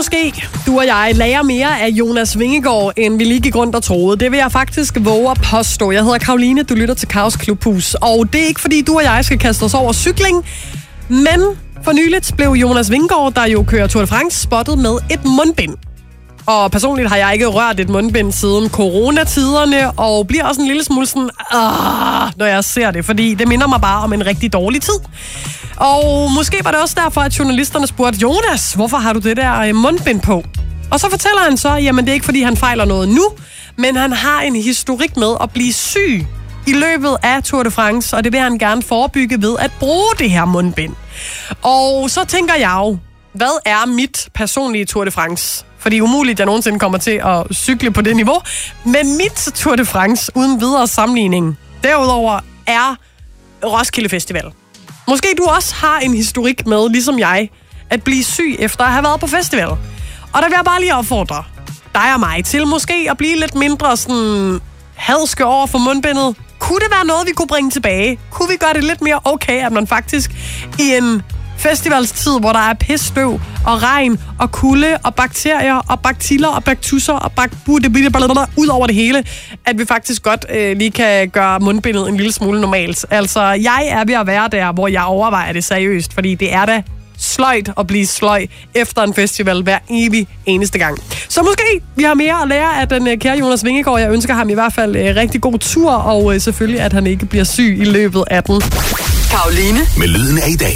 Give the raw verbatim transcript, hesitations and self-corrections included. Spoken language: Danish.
måske du og jeg lærer mere af Jonas Vingegaard, end vi lige gik rundt og troede. Det vil jeg faktisk våge at påstå. Jeg hedder Karoline, du lytter til Kaos Klubhus. Og det er ikke fordi du og jeg skal kaste os over cykling, men for nyligt blev Jonas Vingegaard, der jo kører Tour de France, spottet med et mundbind. Og personligt har jeg ikke rørt et mundbind siden coronatiderne, og bliver også en lille smule sådan, ah, når jeg ser det, fordi det minder mig bare om en rigtig dårlig tid. Og måske var det også derfor, at journalisterne spurgte, Jonas, hvorfor har du det der mundbind på? Og så fortæller han så, jamen det er ikke fordi han fejler noget nu, men han har en historik med at blive syg i løbet af Tour de France, og det vil han gerne forebygge ved at bruge det her mundbind. Og så tænker jeg jo, hvad er mit personlige Tour de France? Fordi umuligt, jeg nogensinde kommer til at cykle på det niveau. Men mit Tour de France, uden videre sammenligning, derudover er Roskilde Festival. Måske du også har en historik med, ligesom jeg, at blive syg efter at have været på festival. Og der vil jeg bare lige opfordre dig og mig til måske at blive lidt mindre sådan hadske over for mundbindet. Kunne det være noget, vi kunne bringe tilbage? Kunne vi gøre det lidt mere okay, at man faktisk i en festivalstid, hvor der er pisstøv og regn og kulde og bakterier og baktiller og baktusser og bakbude ud over det hele, at vi faktisk godt øh, lige kan gøre mundbindet en lille smule normalt. Altså, jeg er ved at være der, hvor jeg overvejer det seriøst, fordi det er da sløjt at blive sløj efter en festival hver evig eneste gang. Så måske vi har mere at lære af den kære Jonas Vingegaard. Jeg ønsker ham i hvert fald øh, rigtig god tur, og øh, selvfølgelig, at han ikke bliver syg i løbet af den. Karoline med lyden af i dag.